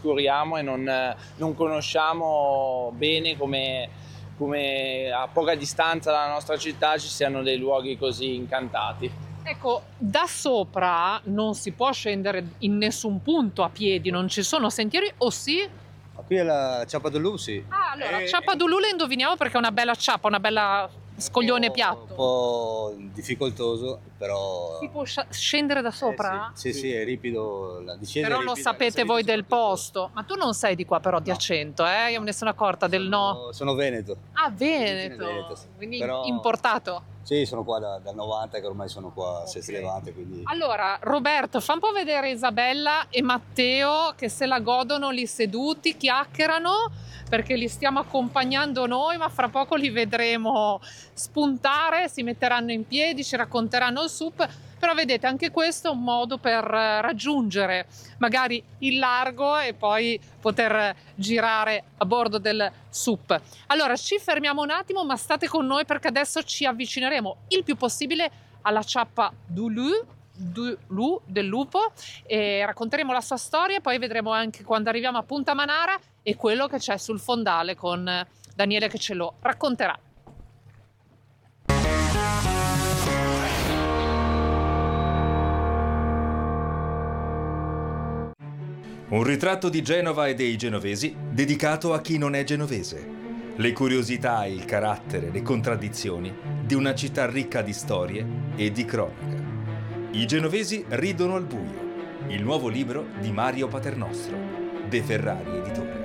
trascuriamo e non conosciamo bene come a poca distanza dalla nostra città ci siano dei luoghi così incantati. Ecco, da sopra non si può scendere in nessun punto a piedi, non ci sono sentieri, o sì? Ma qui è la Ciappa d'Olù, sì. Ah, allora, Ciappa d'Olù la indoviniamo perché è una bella ciappa, una bella scoglione piatto. Un po' difficoltoso, però... Si può scendere da sopra? Sì, è ripido, la discesa Però è lo ripida, sapete la voi salita del soprattutto. posto. Ma tu non sei di qua però di Accento, io me ne sono accorta del no. Sono veneto. Ah, Veneto, Veneto, sì. quindi Però- importato. Sì, sono qua dal 90, che ormai sono qua a Sestri Levante, quindi... Allora, Roberto, fa un po' vedere Isabella e Matteo che se la godono lì seduti, chiacchierano, perché li stiamo accompagnando noi, ma fra poco li vedremo spuntare, si metteranno in piedi, ci racconteranno il SUP. Però vedete, anche questo è un modo per raggiungere magari il largo e poi poter girare a bordo del SUP. Allora, ci fermiamo un attimo, ma state con noi perché adesso ci avvicineremo il più possibile alla Ciappa d'Olù, del lupo, e racconteremo la sua storia, poi vedremo anche quando arriviamo a Punta Manara e quello che c'è sul fondale con Daniele che ce lo racconterà. Un ritratto di Genova e dei genovesi dedicato a chi non è genovese. Le curiosità, il carattere, le contraddizioni di una città ricca di storie e di cronaca. I genovesi ridono al buio. Il nuovo libro di Mario Paternostro, De Ferrari Editore.